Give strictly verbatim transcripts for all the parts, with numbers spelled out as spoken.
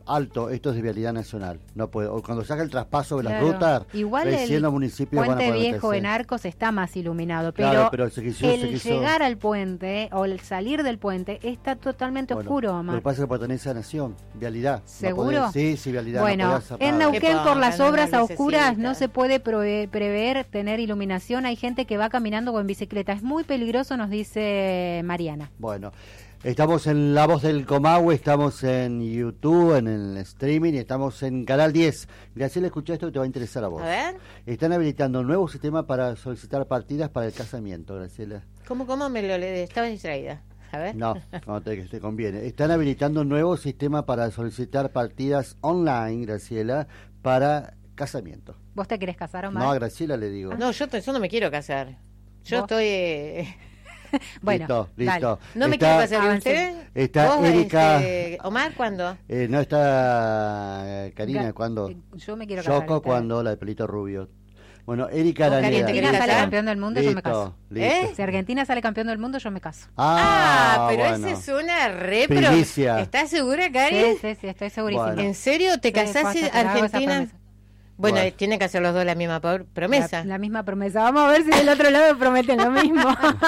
alto, esto es de vialidad nacional. No puede, o cuando saca el traspaso de claro. las rutas, igual recién el los municipios van a Puente poder Viejo crecer. en Arcos está más iluminado, pero, claro, pero se quiso, el se quiso... llegar al puente o el salir del puente está totalmente bueno, oscuro, Omar. Lo que pasa es que pertenece a Nación, vialidad. ¿Seguro? No podés, sí, sí, vialidad. Bueno, no en nada. Neuquén por las obras a oscuras necesita. no se puede prove- prever tener iluminación. Hay gente que va caminando o en bicicleta. Es muy peligroso, nos dice Mariana. Bueno, estamos en La Voz del Comahue, estamos en YouTube, en el streaming, y estamos en Canal diez. Graciela, escucha esto que te va a interesar a vos. A ver. Están habilitando un nuevo sistema para solicitar partidas para el casamiento, Graciela. ¿Cómo, cómo me lo le estaba distraída? A ver. No, no te, te conviene. Están habilitando un nuevo sistema para solicitar partidas online, Graciela, para casamiento. ¿Vos te querés casar, Omar? No, a Graciela le digo. No, yo, te- yo no me quiero casar. Yo ¿Vos? estoy... eh, Bueno, listo, listo. dale. No me Está- quiero casar. ¿Y avance. usted? Está ¿Vos, Erika- este, Omar, ¿cuándo? Eh, no está eh, Karina, Ga- ¿cuándo? Yo me quiero casar. Yoko, está ¿cuándo? La de pelito rubio. Bueno, Erika ¿Vos, Karina, Araneda. te Si querés Argentina sale casar? campeón del mundo, yo me Listo, caso. listo. ¿Eh? Si Argentina sale campeón del mundo, yo me caso. Ah, Ah, pero bueno. esa es una re... pro- Primicia. ¿Estás segura, Cari? Sí, sí, sí, estoy segurísima. Bueno. ¿En serio? ¿Te Sí, casás posta, si te hago esa Argentina? promesa. Bueno, Bueno. tienen que hacer los dos la misma por- promesa. La, la misma promesa. Vamos a ver si del otro lado prometen lo mismo.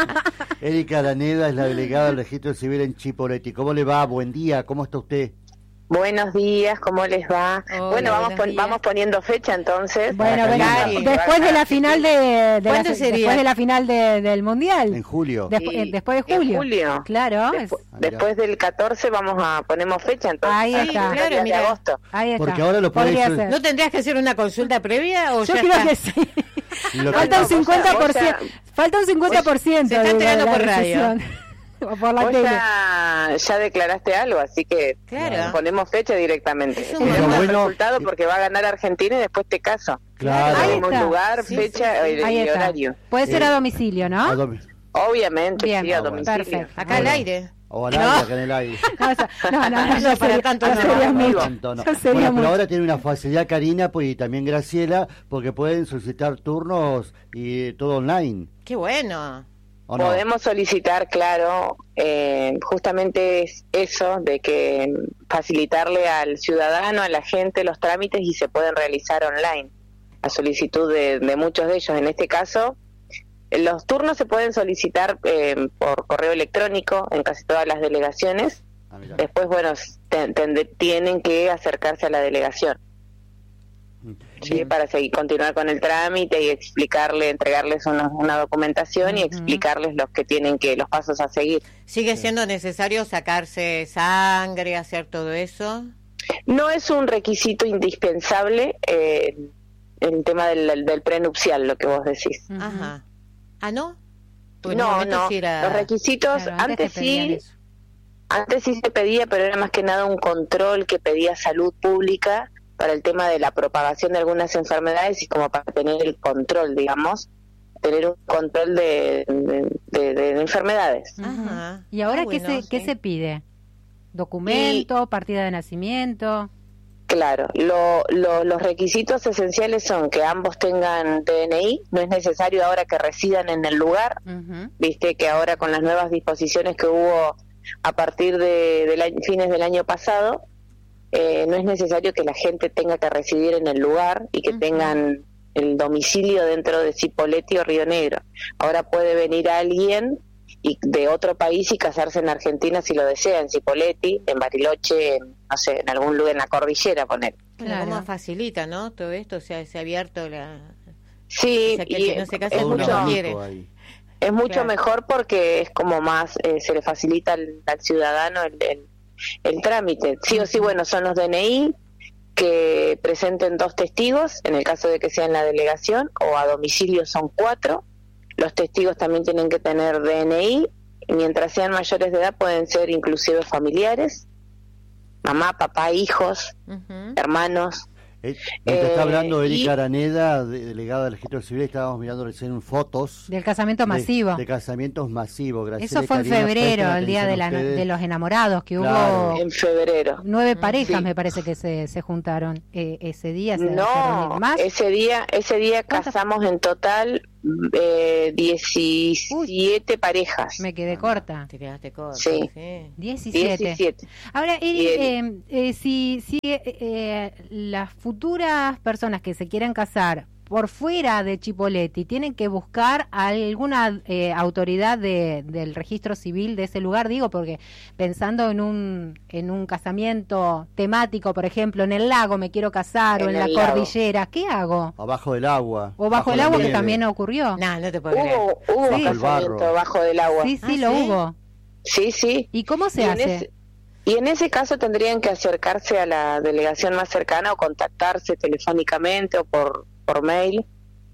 Erika Araneda es la delegada del registro civil en Chipoleti. ¿Cómo le va? Buen día, ¿cómo está usted? Buenos días, ¿cómo les va? Hola, bueno, vamos buenos pon- días. vamos poniendo fecha entonces. Bueno, Para bueno, Cari. después de la final de, de ¿Cuándo la, sería? después de la final de- del mundial. En julio. Despu- Sí, eh, después de en julio. julio. Claro. Despu- es- Ah, mira. después del catorce vamos a ponemos fecha entonces. Ahí a está. los Claro, días mira. de agosto. ahí está. Porque ahora lo podés Podría sol- ser. ¿No tendrías que hacer una consulta previa o Yo ya creo está? que sí. Lo que- Falta un vos ya- cincuenta por vos ya- ciento. Falta un cincuenta por ciento. Se está de enterando la por radio. decisión. O por la Vos tele. ya, ya declaraste algo, así que Claro. ponemos fecha directamente. Es un Ponemos montón. el Bueno, resultado eh, porque va a ganar Argentina y después te caso. Claro. Ahí Ponemos está. lugar, Sí, fecha sí, sí. y, Ahí y está. horario. Puede ser Eh, a domicilio, a ¿no? domi- Obviamente, Bien. sí, a Ah, bueno. domicilio. Perfecto. Acá al Bueno. aire. O al aire, acá en el aire. No, eso- no, no, no, No, ya para sería, tanto ya no, sería no, mucho. Tanto no. Ya sería Bueno, pero mucho. ahora tiene una facilidad Karina pues, y también Graciela, porque pueden solicitar turnos y todo online. Qué bueno. ¿O no? Podemos solicitar, claro, eh, justamente es eso, de que facilitarle al ciudadano, a la gente, los trámites y se pueden realizar online. A solicitud de, de muchos de ellos. En este caso, los turnos se pueden solicitar eh, por correo electrónico en casi todas las delegaciones. Ah, mirá. Después, bueno, te- te- tienen que acercarse a la delegación. ¿sí? Para seguir continuar con el trámite y explicarle, entregarles una, una documentación y Ujú. explicarles los que tienen que, los pasos a seguir. ¿Sigue siendo necesario sacarse sangre, hacer todo eso? No es un requisito indispensable eh, el tema del, del prenupcial, lo que vos decís. Ujú. Ajá. ¿Ah, no? Porque en un No, momento no, sí era- los requisitos Claro, antes, te pedían sí, eso. antes sí se pedía, pero era más que nada un control que pedía salud pública para el tema de la propagación de algunas enfermedades y como para tener el control, digamos, tener un control de, de, de- de enfermedades. Ujú. Ajá. ¿Y ahora Ah, qué, bueno, se, qué sí. se pide? ¿Documento, partida de nacimiento? Claro, lo, lo- los requisitos esenciales son que ambos tengan D N I, no es necesario ahora que residan en el lugar, Ujú. viste que ahora con las nuevas disposiciones que hubo a partir de, de la- fines del año pasado, eh, no es necesario que la gente tenga que residir en el lugar y que Ujú. tengan el domicilio dentro de Cipolletti o Río Negro. Ahora puede venir alguien y de otro país y casarse en Argentina si lo desea, en Cipolletti, en Bariloche, en, no sé, en algún lugar en la cordillera, poner. Bueno, Claro. ¿cómo facilita, no? Todo esto, o sea, se ha abierto la... Sí, O sea, que y el que no se casa es es Todo un mucho- mucho, abanico quiere. ahí. es mucho Claro. mejor porque es como más, eh, se le facilita al, al ciudadano el, el, el trámite. Sí o sí, bueno, son los D N I que presenten dos testigos, en el caso de que sea en la delegación, o a domicilio son cuatro. Los testigos también tienen que tener D N I, y mientras sean mayores de edad pueden ser inclusive familiares, mamá, papá, hijos, Ujú. hermanos. Eh, mientras está Eh, hablando Erika y- Araneda, de- delegada del registro civil, estábamos mirando recién fotos Del casamiento de- masivo. de, casamientos masivos. Graciela Eso y fue en Karina, febrero, presten el día de, la, atención ustedes. de los enamorados, que Claro. hubo En febrero. nueve parejas, Sí. me parece que se, se juntaron eh, ese día. Se, se No, reunieron. ¿Más? ese día, ese día ¿Cuántas? casamos en total eh, diecisiete parejas. Me quedé corta. Te quedaste corta. Sí. sí. diecisiete. diecisiete. Ahora, Eri, Y el- eh, eh, si, si eh, eh, las futuras personas que se quieran casar por fuera de Chipoleti tienen que buscar a alguna eh, autoridad de, del registro civil de ese lugar, digo, porque pensando en un en un casamiento temático, por ejemplo, en el lago me quiero casar, En o en la el lago. cordillera, ¿qué hago? Abajo del agua. O bajo el la agua, que nieve. también ocurrió. No, no te puedo creer. Hubo, hubo Sí. Bajo el casamiento barro. bajo del agua. Sí, sí, Ah, lo ¿sí? hubo. Sí, sí. ¿Y cómo se Y en hace? ese- Y en ese caso tendrían que acercarse a la delegación más cercana o contactarse telefónicamente o por, por mail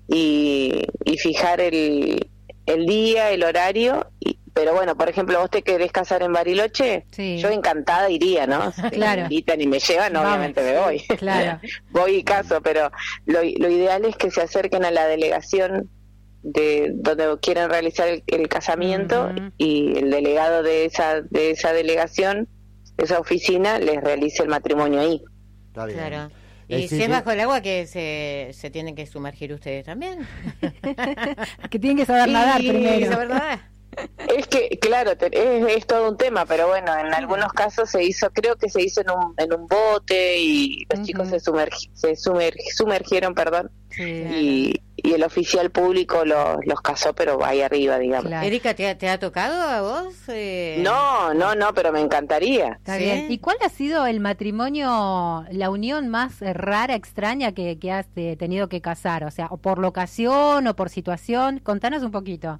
y, y fijar el, el día, el horario. Y, pero bueno, por ejemplo, vos te querés casar en Bariloche, Sí. yo encantada iría, ¿no? Si Claro. me invitan y me llevan, Vamos. obviamente me voy. Claro. Voy y caso, pero lo, lo ideal es que se acerquen a la delegación de donde quieren realizar el, el casamiento Ujú. y el delegado de esa de esa delegación, de esa oficina, les realice el matrimonio ahí. Está bien. Claro. Eh, Y sí, si es sí. bajo el agua, que se, se tienen que sumergir ustedes también. Que tienen que saber nadar Y- primero. ¿Es verdad? Es que, claro, te- es, es todo un tema, pero bueno, en algunos casos se hizo, creo que se hizo en un, en un bote y los Ujú. chicos se, sumergi- se sumer- sumergieron, perdón, Sí. y, y el oficial público los, los casó, pero ahí arriba, digamos. Claro. Erika, ¿te, ha- te ha tocado a vos? Eh, No, no, no, pero me encantaría. Está ¿Sí? bien. ¿Y cuál ha sido el matrimonio, la unión más eh, rara, extraña que, que has eh, tenido que casar? O sea, o por locación o por situación. Contanos un poquito.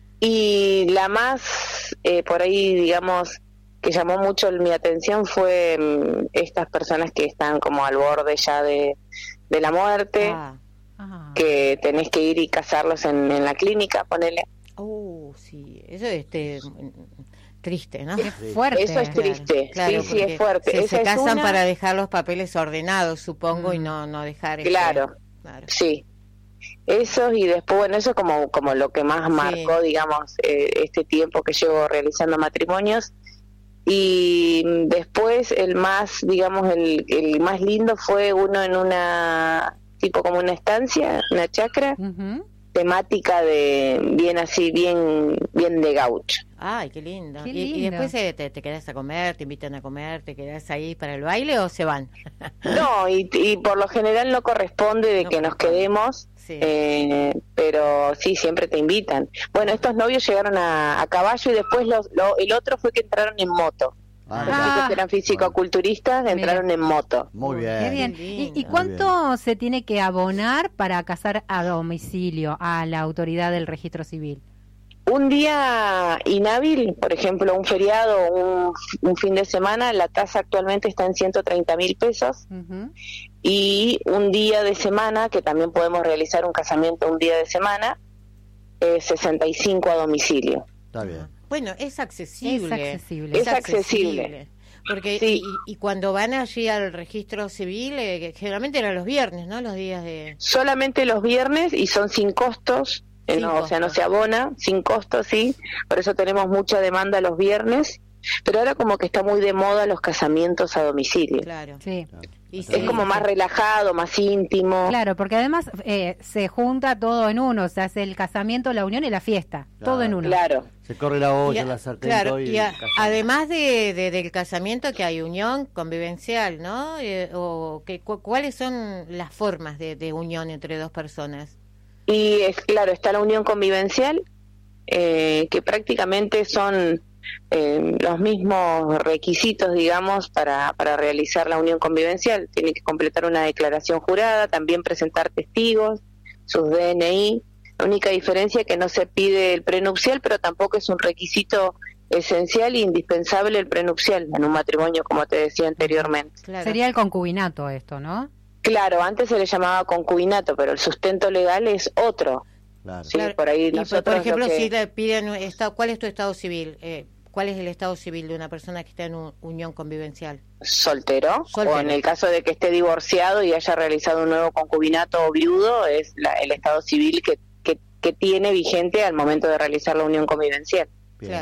Y la más, eh, por ahí, digamos, que llamó mucho mi atención fue mm, estas personas que están como al borde ya de, de la muerte, Ah. Ah. que tenés que ir y casarlos en, en la clínica, ponele. Oh, sí. Eso es este, triste, ¿no? Qué fuerte. Eso es triste, Claro, sí, sí, es porque fuerte. Se, Esa se es casan una- para dejar los papeles ordenados, supongo, y Mm. no, no dejar... este- Claro, claro. sí. Eso y después, bueno, eso como, como lo que más Sí. marcó, digamos, eh, este tiempo que llevo realizando matrimonios. Y mm, después el más, digamos, el, el más lindo fue uno en una, tipo como una estancia, una chacra, Ujú. temática de, bien así, bien, bien de gaucho. Ay, qué lindo. Qué Y- Y, lindo. después eh, te, te quedas a comer, te invitan a comer, te quedas ahí para el baile o se van. No, y, y por lo general no corresponde de No que nos corresponde. quedemos. Sí. Eh, pero sí, siempre te invitan. Bueno, estos novios llegaron a, a caballo y después los, lo- el otro fue que entraron en moto. Ah, Los Ah. chicos que eran físico-culturistas entraron en moto. muy Qué bien. Qué bien. Qué ¿Y, lindo. y cuánto se tiene que abonar para casar a domicilio a la autoridad del registro civil? Un día inhábil, por ejemplo, un feriado, un, un fin de semana, la tasa actualmente está en ciento treinta mil pesos. Ujú. Y un día de semana, que también podemos realizar un casamiento un día de semana, eh, sesenta y cinco a domicilio. Está bien. Bueno, es accesible. Es accesible. Es accesible. Porque Sí. y, y cuando van allí al registro civil, eh, que generalmente eran los viernes, ¿no? Los días de... Solamente los viernes y son sin costos, eh, Sin no, o sea, no costos. se abona, sin costos, sí, por eso tenemos mucha demanda los viernes, pero ahora como que está muy de moda los casamientos a domicilio. Claro. Sí. Y Es sí, como más relajado, más íntimo. Claro, porque además eh, se junta todo en uno, o sea, hace el casamiento, la unión y la fiesta, todo Claro. en uno. Claro. Se corre la Y olla, a- la sartén claro, todo y a- casamos. además de, de- del casamiento que hay unión convivencial, ¿no? Eh, o que, cu- ¿Cuáles son las formas de, de unión entre dos personas? Y es claro, está la unión convivencial, eh, que prácticamente son eh, los mismos requisitos, digamos, para, para realizar la unión convivencial. Tiene que completar una declaración jurada, también presentar testigos, sus D N I. La única diferencia es que no se pide el prenupcial, pero tampoco es un requisito esencial e indispensable el prenupcial en un matrimonio, como te decía anteriormente. Claro. Sería el concubinato esto, ¿no? Claro, antes se le llamaba concubinato, pero el sustento legal es otro. Claro. Sí, Claro. por ahí Y, por- nosotros por lo ejemplo, que- si le piden, un estado, ¿cuál es tu estado civil? Eh, ¿Cuál es el estado civil de una persona que está en un- unión convivencial? soltero, Soltero. o en el caso de que esté divorciado y haya realizado un nuevo concubinato o viudo, es la- el estado civil que, que, que tiene vigente al momento de realizar la unión convivencial. Bien. Claro.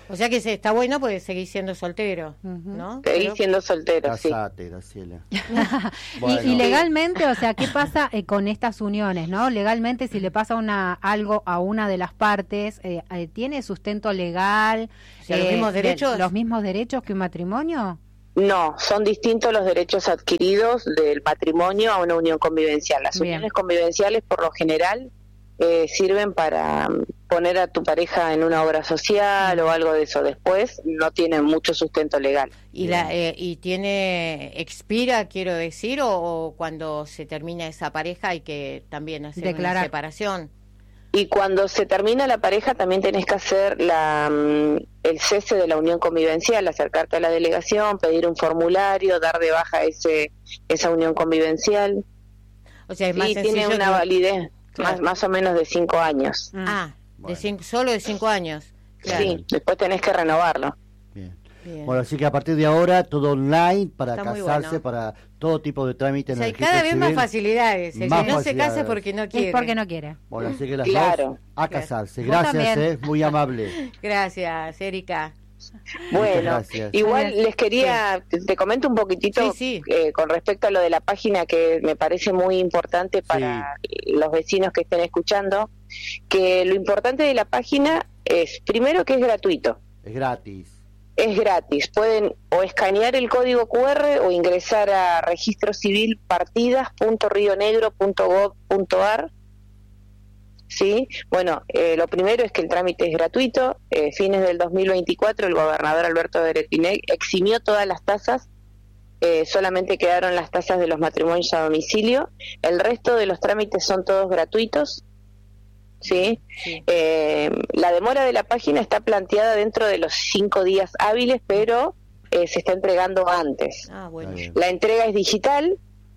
O sea que se, está bueno porque seguís siendo soltero, Ujú. ¿no? Seguí Pero- siendo soltero, sí. Casate, Graciela. Y, Bueno. y legalmente, o sea, ¿qué pasa eh, con estas uniones, no? Legalmente, si le pasa una algo a una de las partes, eh, eh, ¿tiene sustento legal? O sea, ¿los mismos de- derechos? ¿Los mismos derechos que un matrimonio? No, son distintos los derechos adquiridos del matrimonio a una unión convivencial. Las Bien. uniones convivenciales, por lo general, eh, sirven para mm, poner a tu pareja en una obra social o algo de eso. Después no tienen mucho sustento legal. Y la eh, y tiene expira, quiero decir, o, o cuando se termina esa pareja hay que también hacer Declarar. una separación. Y cuando se termina la pareja también tenés que hacer la, mm, el cese de la unión convivencial, acercarte a la delegación, pedir un formulario, dar de baja ese esa unión convivencial. O sea, es más Sí, sencillo tiene una que- validez Claro. más, más o menos de cinco años. Ah, Bueno. de cinco, solo de cinco años. Claro. Sí, después tenés que renovarlo. Bien. Bien. Bueno, así que a partir de ahora todo online para Está muy casarse, bueno. para todo tipo de trámite O en sea, el hay cada vez registro más civil. facilidades. El Más que no se casa facilidades. porque no quiere. Es porque no quiere. Bueno, así que las Claro. dos a casarse. Vos Gracias, también. eh, muy amable. Gracias, Erika. Bueno, gracias. igual Gracias. les quería, te, te comento un poquitito Sí, sí. eh, con respecto a lo de la página que me parece muy importante para los vecinos que estén escuchando, que lo importante de la página es, primero, que es gratuito. Es gratis. Es gratis, pueden o escanear el código cu erre o ingresar a registro civil partidas punto rio negro punto gov punto ar. Sí, bueno, eh, lo primero es que el trámite es gratuito. Eh, fines del dos mil veinticuatro el gobernador Alberto Beretinec eximió todas las tasas, eh, solamente quedaron las tasas de los matrimonios a domicilio. El resto de los trámites son todos gratuitos. Sí, Sí. eh, la demora de la página está planteada dentro de los cinco días hábiles, pero eh, se está entregando antes. Ah, bueno. Está bien. La entrega es digital,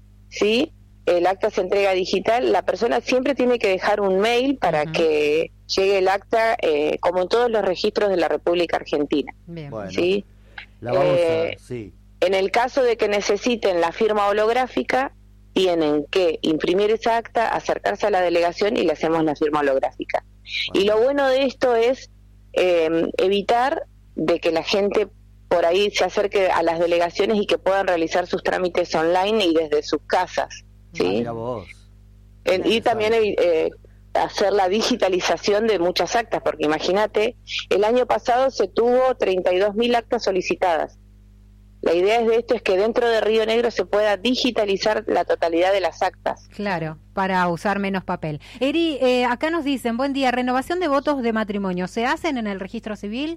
¿sí? El acta se entrega digital. La persona siempre tiene que dejar un mail para Ujú. que llegue el acta, eh, como en todos los registros de la República Argentina, Bien. Bueno, ¿sí? la vamos Eh, a... Sí. En el caso de que necesiten la firma holográfica, tienen que imprimir esa acta, acercarse a la delegación y le hacemos la firma holográfica. Y lo bueno de esto es eh, evitar de que la gente por ahí se acerque a las delegaciones y que puedan realizar sus trámites online y desde sus casas. Ah, ¿sí? mira vos. Eh, y también evi- eh, hacer la digitalización de muchas actas, porque imagínate, el año pasado se tuvo treinta y dos mil actas solicitadas. La idea de esto es que dentro de Río Negro se pueda digitalizar la totalidad de las actas. Claro, para usar menos papel. Eri, eh, acá nos dicen, buen día, renovación de votos de matrimonio, ¿se hacen en el registro civil?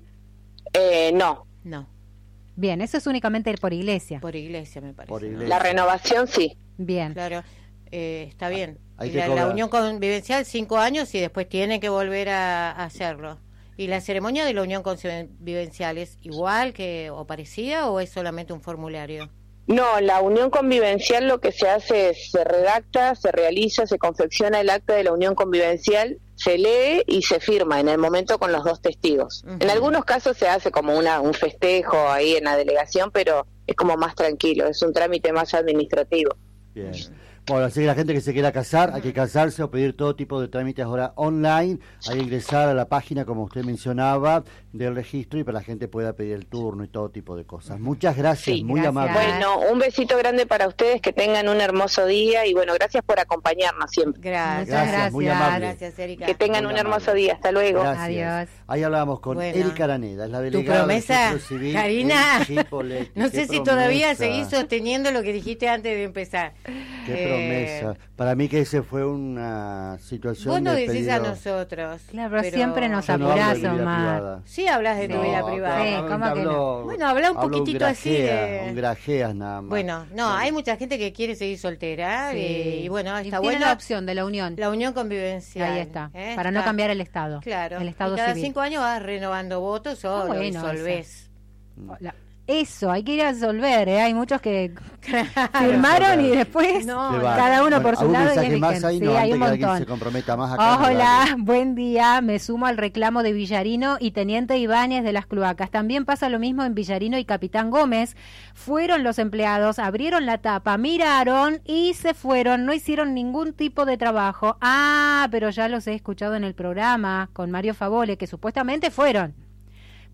Eh, no, No, Bien, eso es únicamente por iglesia. por iglesia me parece. Por ¿no? iglesia. la renovación sí. Bien. Claro, eh, está bien. Ahí Y te la, cobra. la unión convivencial, cinco años y después tiene que volver a, a hacerlo. ¿Y la ceremonia de la unión convivencial es igual que o parecida o es solamente un formulario? No, la unión convivencial lo que se hace es, se redacta, se realiza, se confecciona el acta de la unión convivencial, se lee y se firma en el momento con los dos testigos. Ujú. En algunos casos se hace como una, un festejo ahí en la delegación, pero es como más tranquilo, es un trámite más administrativo. Bien. Bueno, así que la gente que se quiera casar, hay que casarse o pedir todo tipo de trámites ahora online. Hay que ingresar a la página, como usted mencionaba, del registro y para la gente pueda pedir el turno y todo tipo de cosas. Muchas gracias, Sí, muy gracias. amable. Bueno, un besito grande para ustedes, que tengan un hermoso día y bueno, gracias por acompañarnos siempre. Gracias. Muchas Gracias, muy gracias. amable. Gracias, Erika. Que tengan Muy un hermoso amable. día, hasta luego. Gracias. Adiós. Ahí hablábamos con Bueno. Erika Araneda, es la Tu delegada promesa, del Registro Civil Karina, en Chipoleti. no Qué sé si todavía promesa, seguís sosteniendo lo que dijiste antes de empezar. Qué Eh, promesa. Para mí que ese fue una situación Vos no de decís a pedido- nosotros. Claro, pero siempre nos Yo no hablo de apurás, mi vida Omar. privada. Sí hablas de tu No, vida acá privada. Sí, hablo- ¿cómo que no? hablo- Bueno, habla un hablo poquitito así grajea, de- un grajeas nada más. Bueno, no, hay mucha gente que quiere seguir soltera Sí. y, y bueno, Y está tiene bueno la opción de la unión. la unión convivencial. Ahí está, ¿eh? para no Está- cambiar el estado. Claro, El estado y cada civil. cinco años vas renovando votos o Ah, lo bueno, disolvés. La- Eso, hay que ir a resolver, ¿eh? Hay muchos que Claro. firmaron y después No, Se no. van. cada uno Bueno, por su ¿algún lado y mensaje más eligen. ahí? Sí, No, hay antes un que alguien montón. se comprometa más acá. no, Hola, dale. buen día. Me sumo al reclamo de Villarino y Teniente Ibáñez de las cloacas. También pasa lo mismo en Villarino y Capitán Gómez. Fueron los empleados, abrieron la tapa, miraron y se fueron. No hicieron ningún tipo de trabajo. Ah, pero ya los he escuchado en el programa con Mario Favole, que supuestamente fueron.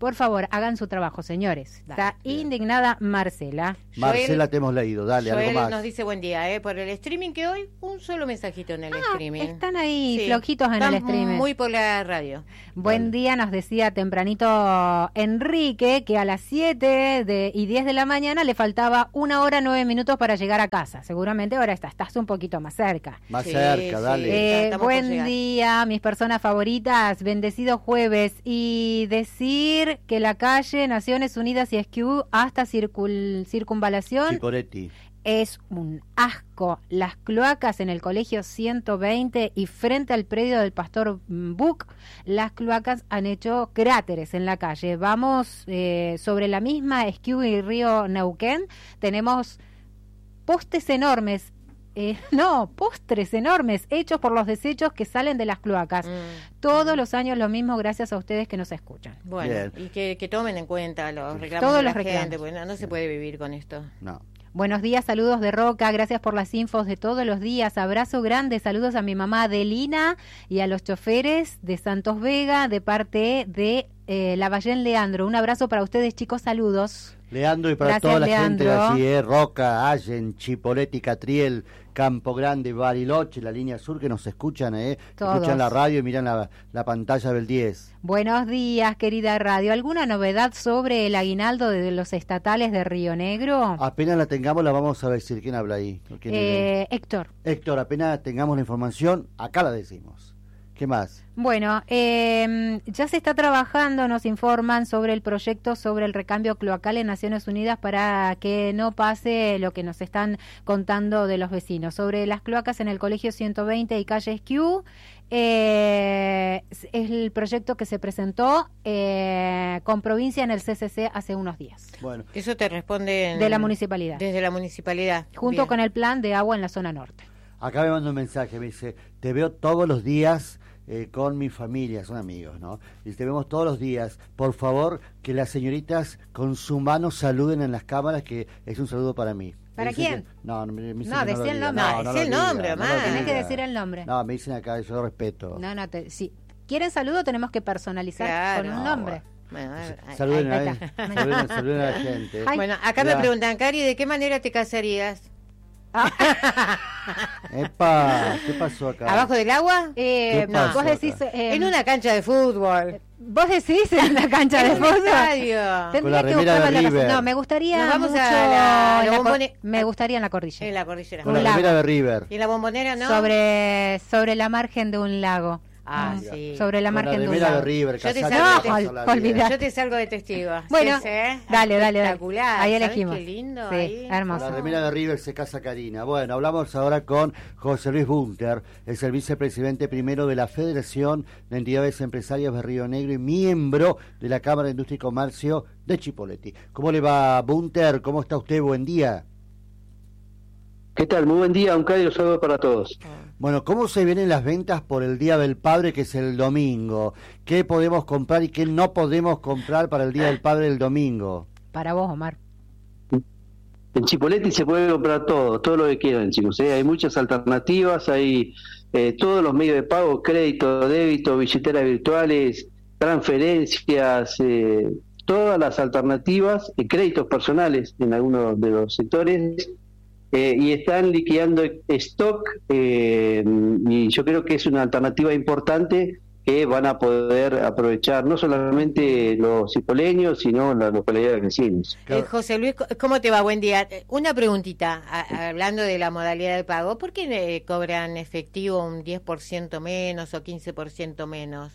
Por favor, hagan su trabajo, señores. Dale, Está bien. indignada Marcela. Marcela, te hemos leído, dale, Joel algo más. nos dice buen día, ¿eh? Por el streaming que hoy, un solo mensajito en el Ah, streaming. están ahí Sí, flojitos en están el streaming. muy por la radio. Buen Vale. día, nos decía tempranito Enrique que a las siete de, y diez de la mañana le faltaba una hora nueve minutos para llegar a casa. Seguramente ahora está, estás un poquito más cerca. Más Sí, cerca, sí. dale. Eh, estamos por buen llegar. día, mis personas favoritas, bendecido jueves. Y decir que la calle Naciones Unidas y Esquiú hasta circul, circunvalación Chipoletti. es un asco. Las cloacas en el colegio ciento veinte y frente al predio del Pastor Buc, las cloacas han hecho cráteres en la calle. Vamos eh, sobre la misma Esquiú y Río Neuquén, tenemos postes enormes. Eh, no, postres enormes hechos por los desechos que salen de las cloacas. Mm. Todos los años lo mismo, gracias a ustedes que nos escuchan. Bueno, Bien. y que, que tomen en cuenta los reclamos Todos de la los reclamos. gente, porque no, no se puede vivir con esto. No. Buenos días, saludos de Roca, gracias por las infos de todos los días, abrazo grande, saludos a mi mamá Adelina y a los choferes de Santos Vega de parte de eh, Lavallén Leandro. Un abrazo para ustedes, chicos, saludos. Leandro y para Gracias, toda la gente de Leandro. allí, eh, Roca, Allen, Chipoletti, Catriel, Campo Grande, Bariloche, la línea sur que nos escuchan, eh, Todos. escuchan la radio y miran la, la pantalla del diez. Buenos días, querida radio. ¿Alguna novedad sobre el aguinaldo de los estatales de Río Negro? Apenas la tengamos la vamos a decir. ¿Quién habla ahí? ¿Quién Eh, Héctor. Héctor, apenas tengamos la información, acá la decimos. ¿Qué más? Bueno, eh, ya se está trabajando, nos informan sobre el proyecto sobre el recambio cloacal en Naciones Unidas para que no pase lo que nos están contando de los vecinos. Sobre las cloacas en el Colegio ciento veinte y calle Esquiú, eh, es el proyecto que se presentó eh, con provincia en el C C C hace unos días, Bueno, Eso te responde de la municipalidad, desde la municipalidad. junto Bien. con el plan de agua en la zona norte. acá me manda un mensaje, me dice, te veo todos los días eh, con mi familia, son amigos, ¿no? Y te vemos todos los días. Por favor, que las señoritas con su mano saluden en las cámaras, que es un saludo para mí. ¿Para Me dicen quién? que- no, no, me, me dicen No, que decí lo el diga. nombre. No, lo decí el diga, nombre, no Omar. lo Tenés que diga. decir el nombre. No, me dicen acá, yo respeto. No, no, te, si quieren saludo tenemos que personalizar Claro. con un No, nombre. Bueno, ay, ay, Saluden, ahí a, está. saluden, saluden a la gente. Ay. Bueno, acá Mira. me preguntan, Cari, ¿de qué manera te casarías? Epa, ¿qué pasó acá? ¿Abajo del agua? Eh, ¿Qué no, pasó vos acá? decís eh, En una cancha de fútbol. vos decís en la cancha de En un fútbol. estadio. Tendría Con la que remera de buscarme la razón. River. No, me gustaría Nos vamos mucho a la- en la la cor- bombone- me gustaría en la cordillera. En la cordillera. Con un la lago. remera de River. ¿Y en la bombonera no? sobre sobre la margen de un lago. Ah, Mm, sí. sobre la Con la margen de un remera de lago. River, Yo te casaca, salgo- vamos a No, hablar ol- bien. olvidá. Yo te salgo de testigo. Bueno, Sí, sí. dale, dale, dale. Espectacular. Ahí ¿Sabés elegimos. Qué lindo. Sí, ahí? hermoso. Con la remera de River se casa Karina. Bueno, hablamos ahora con José Luis Bunter, es el vicepresidente primero de la Federación de Entidades Empresarias de Río Negro y miembro de la Cámara de Industria y Comercio de Chipoletti. ¿Cómo le va, Bunter? ¿Cómo está usted? Buen día. ¿Qué tal? Muy buen día, un cálido saludo para todos. Bueno, ¿cómo se vienen las ventas por el Día del Padre, que es el domingo? ¿Qué podemos comprar y qué no podemos comprar para el Día del Padre el domingo? Para vos, Omar. En Chipoletti se puede comprar todo, todo lo que quieran, chicos. ¿eh? Hay muchas alternativas, hay eh, todos los medios de pago, crédito, débito, billeteras virtuales, transferencias, eh, todas las alternativas, eh, créditos personales en algunos de los sectores. Eh, y están liquidando stock eh, y yo creo que es una alternativa importante que van a poder aprovechar no solamente los cipoleños, sino la localidad de vecinos. Eh, José Luis, ¿cómo te va? Buen día. Eh, Una preguntita, a- hablando de la modalidad de pago, ¿por qué eh, cobran efectivo un diez por ciento menos o quince por ciento menos?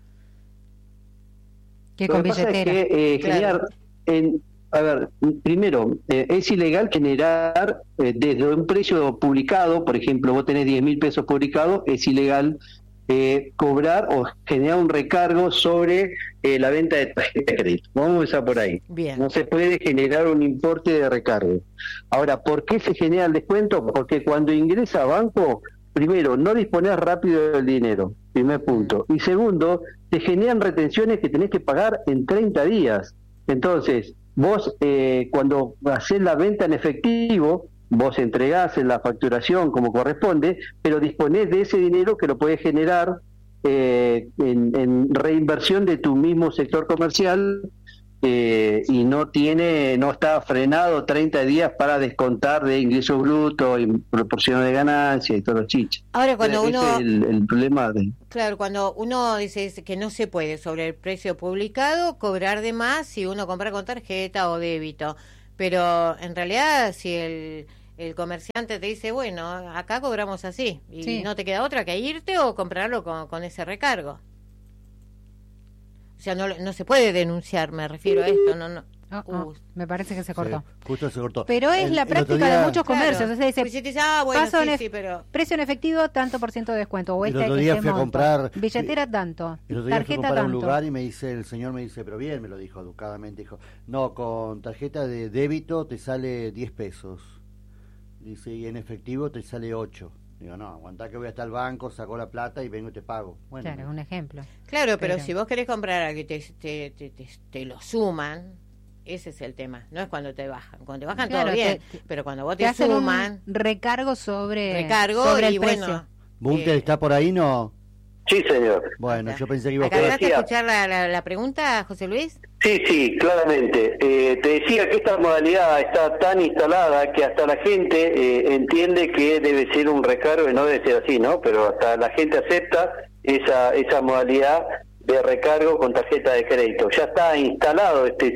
Que Lo con que pasa es billetera. que eh, Claro. generar, en, a ver, primero, eh, es ilegal generar eh, desde un precio publicado, por ejemplo, vos tenés diez mil pesos publicados, es ilegal eh, cobrar o generar un recargo sobre eh, la venta de tarjeta de crédito. Vamos a empezar por ahí. Bien. No se puede generar un importe de recargo. Ahora, ¿por qué se genera el descuento? Porque cuando ingresa a banco, primero, no disponés rápido del dinero, primer punto. Y segundo, te generan retenciones que tenés que pagar en treinta días. Entonces, vos eh, cuando haces la venta en efectivo, vos entregás en la facturación como corresponde, pero disponés de ese dinero que lo podés generar eh, en, en reinversión de tu mismo sector comercial, eh, y no tiene, no está frenado treinta días para descontar de ingresos brutos y proporciones de ganancia y todos los chiches. Ahora, cuando Ese uno... es el, el problema de... Claro, cuando uno dice que no se puede sobre el precio publicado cobrar de más si uno compra con tarjeta o débito, pero en realidad si el, el comerciante te dice, bueno, acá cobramos así y Sí. no te queda otra que irte o comprarlo con, con ese recargo. O sea, no, no se puede denunciar, me refiero a esto, no, no. Oh, oh, Uh, me parece que se cortó. Sí, justo se cortó. Pero es El- la el otro práctica día- de muchos comercios. Claro. O sea, dice, Pues si te dice, ah, bueno, paso sí, en ef- sí, pero... precio en efectivo, tanto por ciento de descuento. O El este, otro día este fui a monto. comprar- Billetera tanto. El otro día fui a Tarjeta comprar a un tanto. lugar y me dice, el señor me dice, pero bien, me lo dijo educadamente, dijo, no, con tarjeta de débito te sale diez pesos. Dice, y en efectivo te sale ocho. Digo, no, aguantá que voy hasta el banco, saco la plata y vengo y te pago. Bueno, Claro, un ejemplo. Claro, pero, Pero- si vos querés comprar algo y te, te, te, te, te lo suman, ese es el tema. No es cuando te bajan. Cuando te bajan Claro, todo bien, te- te- pero cuando vos Te te, hacen suman, un recargo sobre, recargo sobre el y precio. bueno... ¿Bunker eh, está por ahí? No. Sí, señor. Bueno, acá. yo pensé que iba a ¿Alcanzaste decía- a escuchar la, la, la pregunta, José Luis? Sí, sí, claramente. Eh, te decía que esta modalidad está tan instalada que hasta la gente eh, entiende que debe ser un recargo y no debe ser así, ¿no? Pero hasta la gente acepta esa esa modalidad de recargo con tarjeta de crédito. Ya está instalado este